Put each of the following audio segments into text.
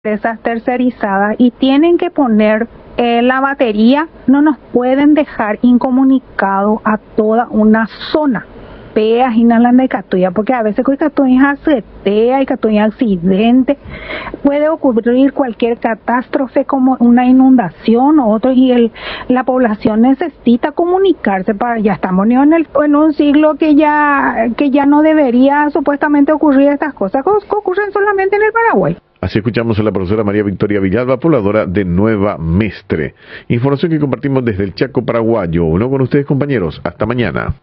empresas tercerizadas y tienen que poner la batería, no nos pueden dejar incomunicados a toda una zona. Peas y nalanda y catuya, porque a veces con catuya acetea y catuya accidente, puede ocurrir cualquier catástrofe como una inundación o otro, y la población necesita comunicarse ya estamos en un siglo que ya no debería supuestamente ocurrir estas cosas, que ocurren solamente en el Paraguay. Así escuchamos a la profesora María Victoria Villalba, pobladora de Nueva Mestre. Información que compartimos desde el Chaco paraguayo. Uno con ustedes, compañeros. Hasta mañana.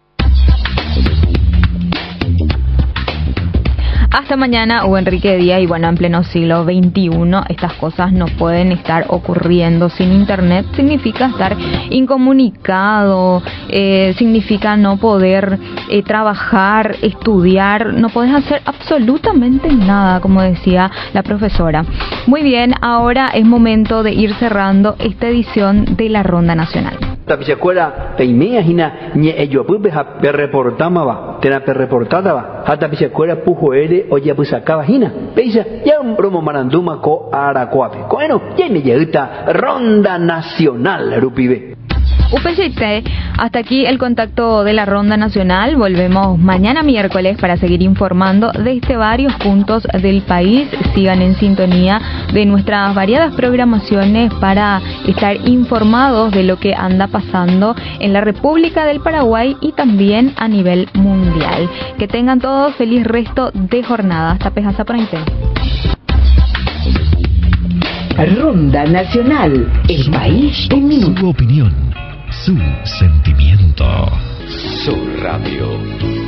Hasta mañana, Hugo Enrique Díaz. Y bueno, en pleno siglo XXI estas cosas no pueden estar ocurriendo sin internet. Significa estar incomunicado, significa no poder trabajar, estudiar, no podés hacer absolutamente nada, como decía la profesora. Muy bien, ahora es momento de ir cerrando esta edición de la Ronda Nacional. Tapichacuera peimea hina ñe eyopupe ha perreportama tena perreportada hata pichacuera pujo ere oya pusacaba hina peisa ya un promo maranduma ko aracuape bueno tiene ya Ronda Nacional rupibe. UPCT, hasta aquí el contacto de la Ronda Nacional. Volvemos mañana miércoles para seguir informando desde varios puntos del país. Sigan en sintonía de nuestras variadas programaciones para estar informados de lo que anda pasando en la República del Paraguay y también a nivel mundial. Que tengan todos feliz resto de jornada. Hasta Pejaza por ahí. Ronda Nacional, el país en minutos. Su opinión, su sentimiento, su radio.